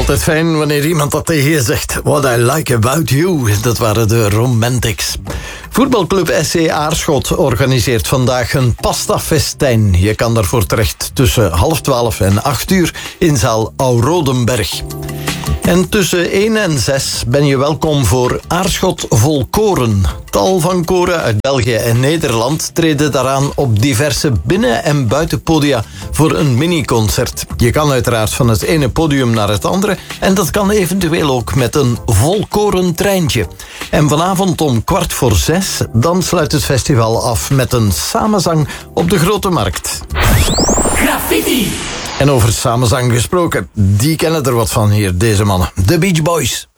Altijd fijn wanneer iemand dat tegen je zegt. What I like about you. Dat waren de Romantics. Voetbalclub SC Aarschot organiseert vandaag een pastafestijn. Je kan daarvoor terecht tussen 11:30 en 8:00 in zaal Ourodenberg. En tussen 1 en 6 ben je welkom voor Aarschot vol koren. Tal van koren uit België en Nederland treden daaraan op diverse binnen- en buitenpodia voor een miniconcert. Je kan uiteraard van het ene podium naar het andere en dat kan eventueel ook met een volkoren treintje. En vanavond om 5:15 dan sluit het festival af met een samenzang op de Grote Markt. Graffiti. En over samenzang gesproken, die kennen er wat van hier, deze mannen. De Beach Boys.